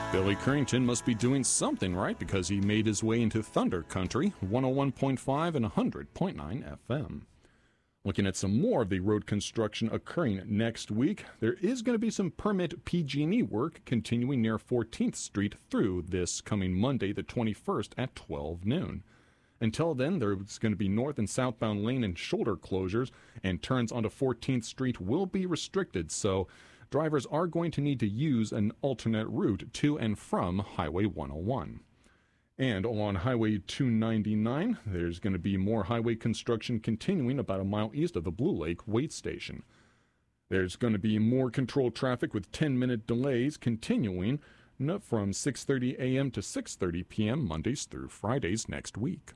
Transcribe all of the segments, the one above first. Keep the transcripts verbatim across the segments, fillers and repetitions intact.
Billy Currington must be doing something right because he made his way into Thunder Country, one oh one point five and one hundred point nine F M. Looking at some more of the road construction occurring next week, there is going to be some permit P G and E work continuing near fourteenth Street through this coming Monday, the twenty-first at twelve noon. Until then, there's going to be north and southbound lane and shoulder closures, and turns onto fourteenth Street will be restricted, so drivers are going to need to use an alternate route to and from Highway one oh one. And along Highway two ninety-nine, there's going to be more highway construction continuing about a mile east of the Blue Lake Wait Station. There's going to be more controlled traffic with ten-minute delays continuing from six thirty a.m. to six thirty p.m. Mondays through Fridays next week.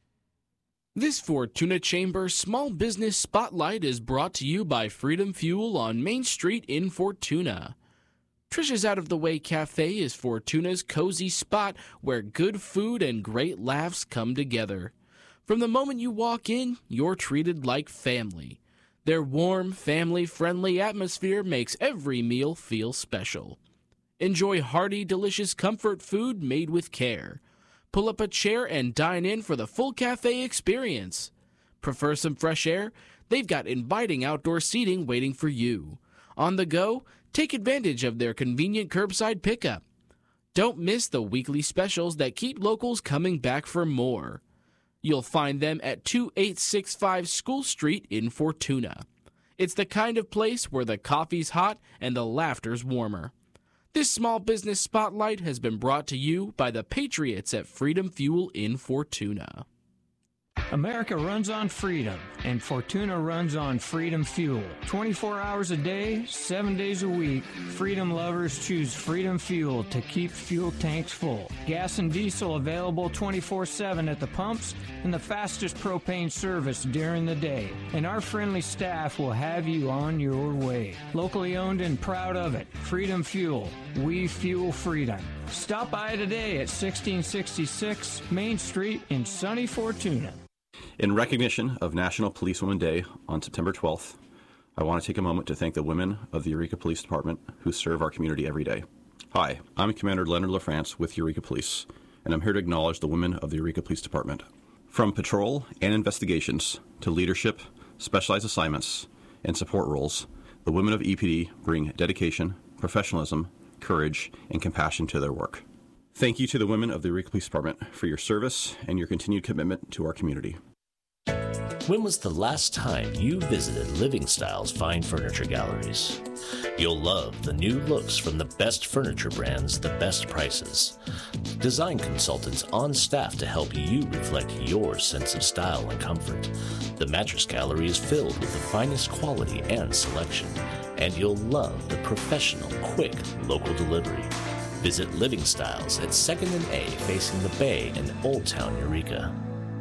This Fortuna Chamber Small Business Spotlight is brought to you by Freedom Fuel on Main Street in Fortuna. Trisha's Out of the Way Cafe is Fortuna's cozy spot where good food and great laughs come together. From the moment you walk in, you're treated like family. Their warm, family-friendly atmosphere makes every meal feel special. Enjoy hearty, delicious comfort food made with care. Pull up a chair and dine in for the full cafe experience. Prefer some fresh air? They've got inviting outdoor seating waiting for you. On the go, take advantage of their convenient curbside pickup. Don't miss the weekly specials that keep locals coming back for more. You'll find them at two eight six five School Street in Fortuna. It's the kind of place where the coffee's hot and the laughter's warmer. This small business spotlight has been brought to you by the Patriots at Freedom Fuel in Fortuna. America runs on freedom, and Fortuna runs on Freedom Fuel. twenty-four hours a day, seven days a week, Freedom lovers choose Freedom Fuel to keep fuel tanks full. Gas and diesel available twenty-four seven at the pumps, and the fastest propane service during the day. And our friendly staff will have you on your way. Locally owned and proud of it. Freedom Fuel. We fuel freedom. Stop by today at sixteen sixty-six Main Street in sunny Fortuna. In recognition of National Policewoman Day on September twelfth, I want to take a moment to thank the women of the Eureka Police Department who serve our community every day. Hi, I'm Commander Leonard LaFrance with Eureka Police, and I'm here to acknowledge the women of the Eureka Police Department. From patrol and investigations to leadership, specialized assignments, and support roles, the women of E P D bring dedication, professionalism, courage, and compassion to their work. Thank you to the women of the Eureka Police Department for your service and your continued commitment to our community. When was the last time you visited Living Styles Fine Furniture Galleries? You'll love the new looks from the best furniture brands, the best prices. Design consultants on staff to help you reflect your sense of style and comfort. The Mattress Gallery is filled with the finest quality and selection, and you'll love the professional, quick, local delivery. Visit Living Styles at second and A facing the Bay in Old Town Eureka.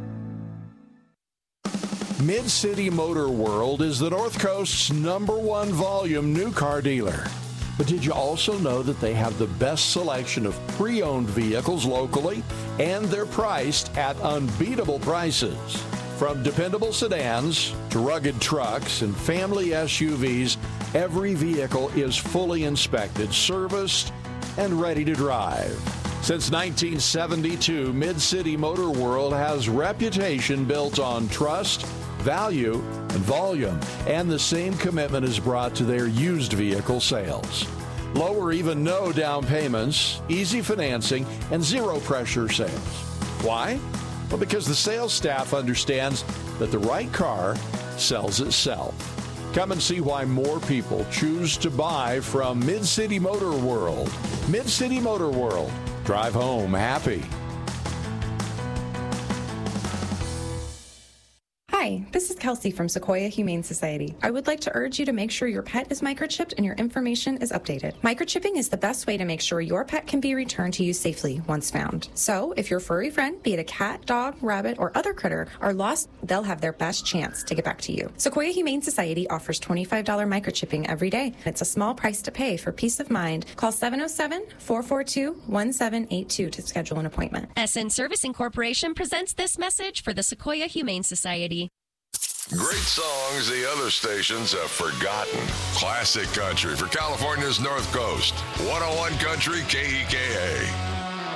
Mid-City Motor World is the North Coast's number one volume new car dealer. But did you also know that they have the best selection of pre-owned vehicles locally, and they're priced at unbeatable prices? From dependable sedans to rugged trucks and family S U Vs, every vehicle is fully inspected, serviced, and ready to drive. Since nineteen seventy-two, Mid-City Motor World has reputation built on trust, value, and volume, and the same commitment is brought to their used vehicle sales. Low or even no down payments, easy financing, and zero pressure sales. Why? Well, because the sales staff understands that the right car sells itself. Come and see why more people choose to buy from Mid-City Motor World. Mid-City Motor World. Drive home happy. Hi, this is Kelsey from Sequoia Humane Society. I would like to urge you to make sure your pet is microchipped and your information is updated. Microchipping is the best way to make sure your pet can be returned to you safely once found. So, if your furry friend, be it a cat, dog, rabbit, or other critter, are lost, they'll have their best chance to get back to you. Sequoia Humane Society offers twenty-five dollars microchipping every day. It's a small price to pay for peace of mind. Call seven oh seven, four four two, one seven eight two to schedule an appointment. S N Servicing Corporation presents this message for the Sequoia Humane Society. Great songs the other stations have forgotten. Classic country for California's North Coast. one oh one Country K E K A.